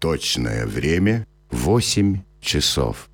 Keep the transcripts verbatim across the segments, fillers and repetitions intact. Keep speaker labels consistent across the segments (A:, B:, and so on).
A: Точное время — восемь часов.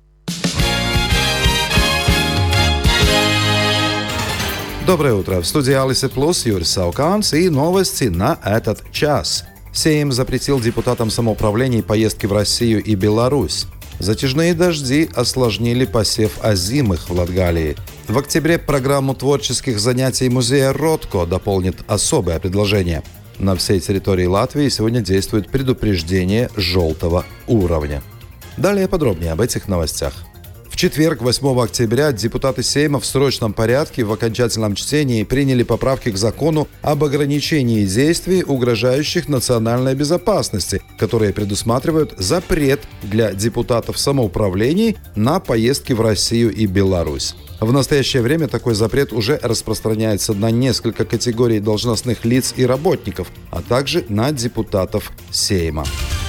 B: Доброе утро. В студии Алисы Плюс Юрий Сауканс и новости на этот час. Сейм запретил депутатам самоуправлений поездки в Россию и Беларусь. Затяжные дожди осложнили посев озимых в Латгалии. В октябре программу творческих занятий музея Ротко дополнит особое предложение. На всей территории Латвии сегодня действует предупреждение желтого уровня. Далее подробнее об этих новостях. В четверг, восьмого октября, депутаты Сейма в срочном порядке в окончательном чтении приняли поправки к закону об ограничении действий, угрожающих национальной безопасности, которые предусматривают запрет для депутатов самоуправлений на поездки в Россию и Беларусь. В настоящее время такой запрет уже распространяется на несколько категорий должностных лиц и работников, а также на депутатов Сейма.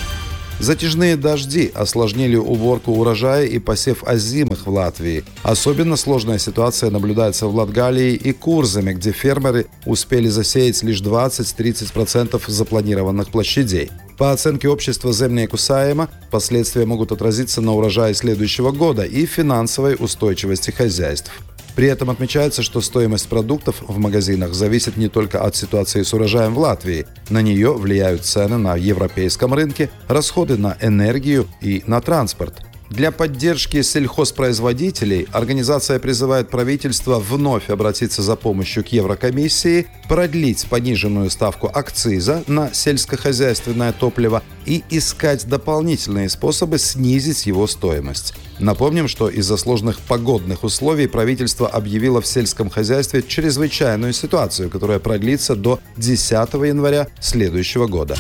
B: Затяжные дожди осложнили уборку урожая и посев озимых в Латвии. Особенно сложная ситуация наблюдается в Латгалии и Курземе, где фермеры успели засеять лишь двадцать-тридцать процентов запланированных площадей. По оценке общества Земnieku Saeima, последствия могут отразиться на урожае следующего года и финансовой устойчивости хозяйств. При этом отмечается, что стоимость продуктов в магазинах зависит не только от ситуации с урожаем в Латвии. На нее влияют цены на европейском рынке, расходы на энергию и на транспорт. Для поддержки сельхозпроизводителей организация призывает правительство вновь обратиться за помощью к Еврокомиссии, продлить пониженную ставку акциза на сельскохозяйственное топливо и искать дополнительные способы снизить его стоимость. Напомним, что из-за сложных погодных условий правительство объявило в сельском хозяйстве чрезвычайную ситуацию, которая продлится до десятого января следующего года.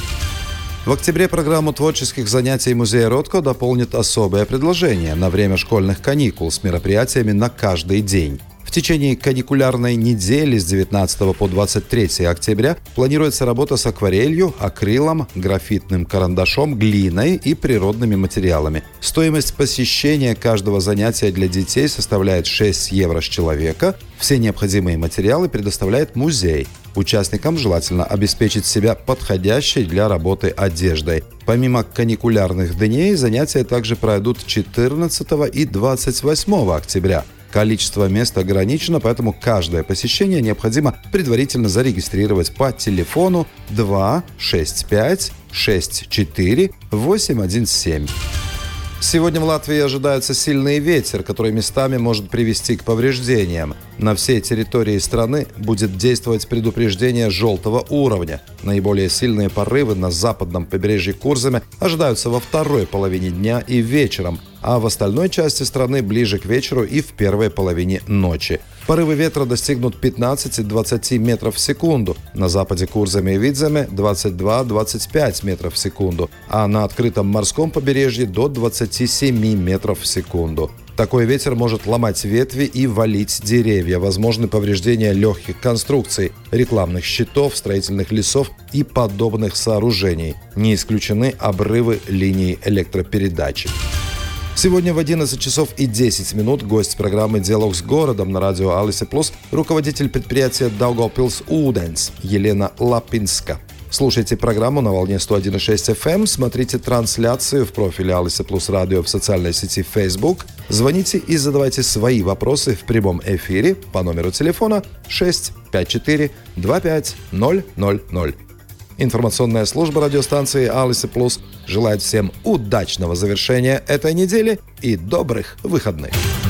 B: В октябре программу творческих занятий музея Ротко дополнит особое предложение на время школьных каникул с мероприятиями на каждый день. В течение каникулярной недели с девятнадцатого по двадцать третье октября планируется работа с акварелью, акрилом, графитным карандашом, глиной и природными материалами. Стоимость посещения каждого занятия для детей составляет шесть евро с человека. Все необходимые материалы предоставляет музей. Участникам желательно обеспечить себя подходящей для работы одеждой. Помимо каникулярных дней, занятия также пройдут четырнадцатого и двадцать восьмого октября. Количество мест ограничено, поэтому каждое посещение необходимо предварительно зарегистрировать по телефону два шесть пять шесть четыре восемь один семь. Сегодня в Латвии ожидается сильный ветер, который местами может привести к повреждениям. На всей территории страны будет действовать предупреждение желтого уровня. Наиболее сильные порывы на западном побережье Курземе ожидаются во второй половине дня и вечером, а в остальной части страны ближе к вечеру и в первой половине ночи. Порывы ветра достигнут пятнадцать-двадцать метров в секунду. На западе Курземе и Видземе двадцать два-двадцать пять метров в секунду, а на открытом морском побережье до двадцати семи метров в секунду. Такой ветер может ломать ветви и валить деревья. Возможны повреждения легких конструкций, рекламных щитов, строительных лесов и подобных сооружений. Не исключены обрывы линий электропередачи. Сегодня в одиннадцать часов и десять минут гость программы «Диалог с городом» на радио Алисы Плюс, руководитель предприятия Daugavpils Ūdens Елена Лапинска. Слушайте программу на волне сто один и шесть эф эм, смотрите трансляцию в профиле Алисы Плюс Радио в социальной сети Facebook, звоните и задавайте свои вопросы в прямом эфире по номеру телефона шесть пять четыре два пять ноль ноль ноль. Информационная служба радиостанции Алисы Плюс желает всем удачного завершения этой недели и добрых выходных.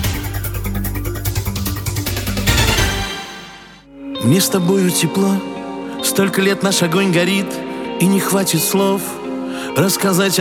C: Мне с тобою тепло, столько лет наш огонь горит, и не хватит слов рассказать